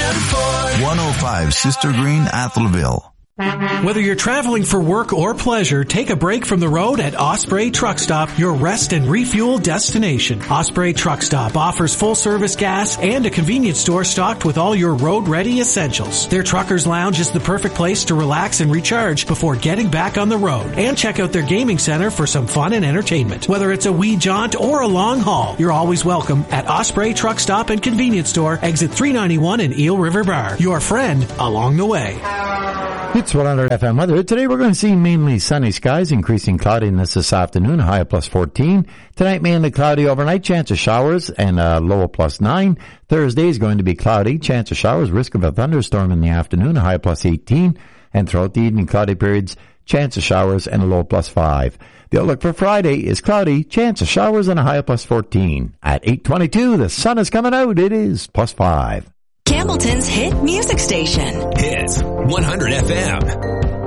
Christian Ford. 105 Sister Green, Atholville. Whether you're traveling for work or pleasure, take a break from the road at Osprey Truck Stop, your rest and refuel destination. Osprey Truck Stop offers full-service gas and a convenience store stocked with all your road-ready essentials. Their Truckers Lounge is the perfect place to relax and recharge before getting back on the road. And check out their gaming center for some fun and entertainment. Whether it's a wee jaunt or a long haul, you're always welcome at Osprey Truck Stop and Convenience Store, exit 391 in Eel River Bar. Your friend along the way. It's 100 FM weather. Today we're going to see mainly sunny skies, increasing cloudiness this afternoon, high of plus 14. Tonight mainly cloudy overnight, chance of showers, and a low of plus 9. Thursday is going to be cloudy, chance of showers, risk of a thunderstorm in the afternoon, a high of plus 18. And throughout the evening, cloudy periods, chance of showers, and a low of plus 5. The outlook for Friday is cloudy, chance of showers, and a high of plus 14. At 8:22, the sun is coming out. It is plus 5. Campbellton's hit music station. Hit 100 FM.